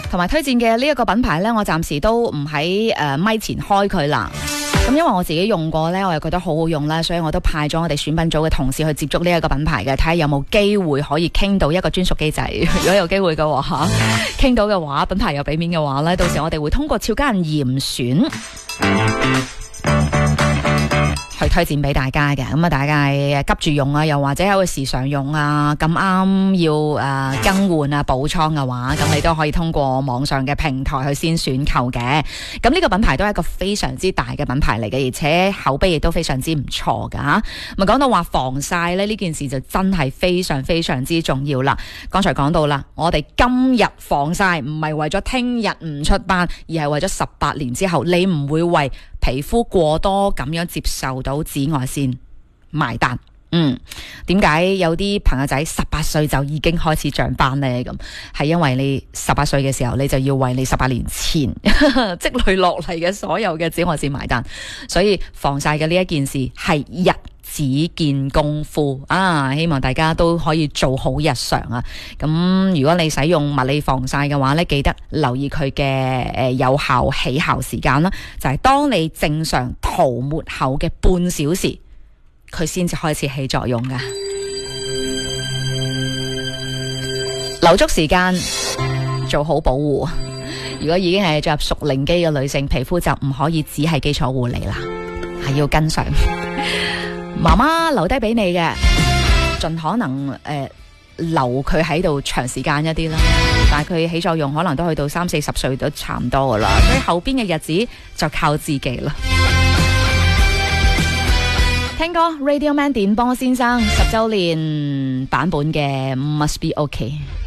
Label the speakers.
Speaker 1: 同埋推薦嘅呢一個品牌呢，我暫時都唔喺咪前開佢啦。咁因為我自己用過呢，我又覺得好好用啦，所以我都派咗我哋選品組嘅同事去接觸呢一個品牌嘅，睇下有冇機會可以傾到一個專屬機制。如果有機會嘅話，傾到嘅話，品牌又俾面嘅話呢，到時我哋會通過超家人嚴選去推薦俾大家嘅。咁啊，大家係急住用啊，又或者喺個時常用啊，咁啱要更換啊補倉嘅話，咁你都可以通過網上嘅平台去先選購嘅。咁呢個品牌都係一個非常之大嘅品牌嚟嘅，而且口碑亦都非常之唔錯噶吓。咁講到話防曬咧，呢件事就真係非常非常之重要啦。剛才講到啦，我哋今日防曬唔係為咗聽日唔出斑，而係為咗18年之後你唔會為皮膚過多咁樣接受到紫外線埋單。點解有啲朋友仔18歲就已經開始長斑呢？咁係因為你18歲嘅時候，你就要為你18年前積累落嚟嘅所有嘅紫外線埋單。所以防曬嘅呢一件事係日子見功夫啊！希望大家都可以做好日常啊。咁如果你使用物理防曬嘅話呢，記得留意佢嘅有效起效時間啦，就係當你正常塗抹後嘅半小時，佢先至開始起作用噶。留足時間做好保護。如果已經係進入熟齡期嘅女性，皮膚就唔可以只係基礎護理啦，係要跟上。媽媽留低俾你嘅，盡可能留佢喺度長時間一啲啦。但係佢起作用可能都去到30-40歲都差唔多噶啦，所以後邊嘅日子就靠自己啦。聽歌 Radio Man 電波先生10周年版本嘅 Must Be OK。